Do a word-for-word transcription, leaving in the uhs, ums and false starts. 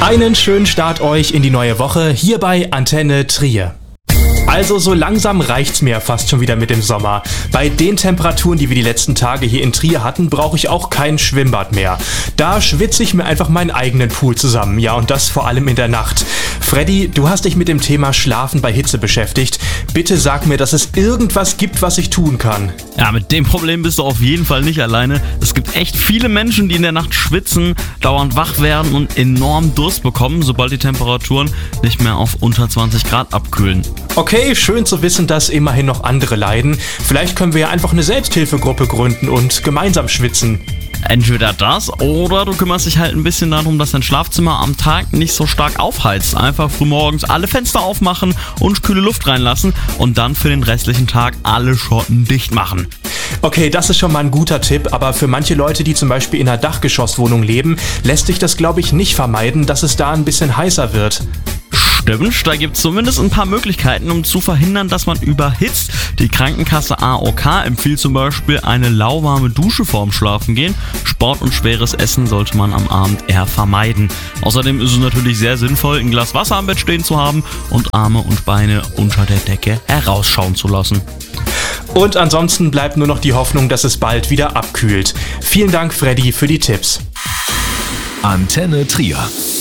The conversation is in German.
Einen schönen Start euch in die neue Woche hier bei Antenne Trier. Also so langsam reicht's mir fast schon wieder mit dem Sommer. Bei den Temperaturen, die wir die letzten Tage hier in Trier hatten, brauche ich auch kein Schwimmbad mehr. Da schwitze ich mir einfach meinen eigenen Pool zusammen. Ja, und das vor allem in der Nacht. Freddy, du hast dich mit dem Thema Schlafen bei Hitze beschäftigt. Bitte sag mir, dass es irgendwas gibt, was ich tun kann. Ja, mit dem Problem bist du auf jeden Fall nicht alleine. Es gibt echt viele Menschen, die in der Nacht schwitzen, dauernd wach werden und enorm Durst bekommen, sobald die Temperaturen nicht mehr auf unter zwanzig Grad abkühlen. Okay, schön zu wissen, dass immerhin noch andere leiden. Vielleicht können wir ja einfach eine Selbsthilfegruppe gründen und gemeinsam schwitzen. Entweder das oder du kümmerst dich halt ein bisschen darum, dass dein Schlafzimmer am Tag nicht so stark aufheizt. Einfach frühmorgens alle Fenster aufmachen und kühle Luft reinlassen und dann für den restlichen Tag alle Schotten dicht machen. Okay, das ist schon mal ein guter Tipp, aber für manche Leute, die zum Beispiel in einer Dachgeschosswohnung leben, lässt sich das, glaube ich, nicht vermeiden, dass es da ein bisschen heißer wird. Stimmt, da gibt es zumindest ein paar Möglichkeiten, um zu verhindern, dass man überhitzt. Die Krankenkasse A O K empfiehlt zum Beispiel eine lauwarme Dusche vorm Schlafengehen. Sport und schweres Essen sollte man am Abend eher vermeiden. Außerdem ist es natürlich sehr sinnvoll, ein Glas Wasser am Bett stehen zu haben und Arme und Beine unter der Decke herausschauen zu lassen. Und ansonsten bleibt nur noch die Hoffnung, dass es bald wieder abkühlt. Vielen Dank, Freddy, für die Tipps. Antenne Trier.